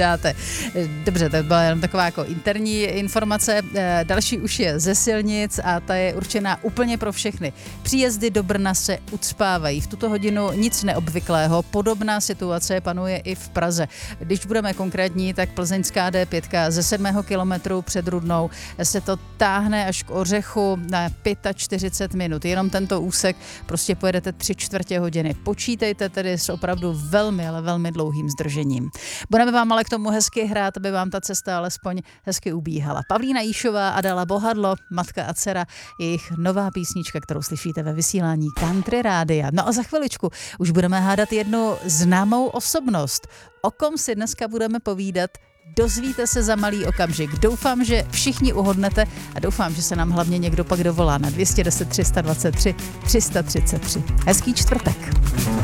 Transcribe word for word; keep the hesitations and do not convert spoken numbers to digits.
dáte. Dobře, to byla jenom taková jako interní informace. Další už je ze silnic a ta je určená úplně pro všechny. Příjezdy do Brna se ucpávají. V tuto hodinu nic neobvyklého. Podobná situace panuje i v Praze. Když budeme konkrétní, tak plzeňská D pět ze sedmého kilometru před Rudnou se to táhne až k Ořechu na čtyřicet pět minut. Jenom tento úsek prostě pojedete tři čtvrtě hodiny. Počítejte tedy s opravdu velmi, ale velmi dlouhým zdržením. Budeme vám ale k tomu hezky hrát, aby vám ta cesta alespoň hezky ubíhala. Pavlína Jíšová a Adela Bohadlo, Matka a dcera, jejich nová písnička, kterou slyšíte ve vysílání Country Rádia. No a za chviličku už budeme hádat jednu známou osobnost. O kom si dneska budeme povídat, dozvíte se za malý okamžik. Doufám, že všichni uhodnete a doufám, že se nám hlavně někdo pak dovolá na dvě stě deset, tři sta dvacet tři, tři sta třicet tři. Hezký čtvrtek.